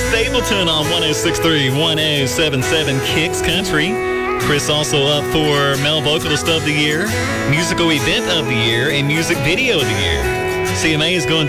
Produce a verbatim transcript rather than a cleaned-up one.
Stapleton on one oh six point three, one oh seven point seven Kicks Country. Chris also up for Male Vocalist of the Year, Musical Event of the Year, and Music Video of the Year. C M A is going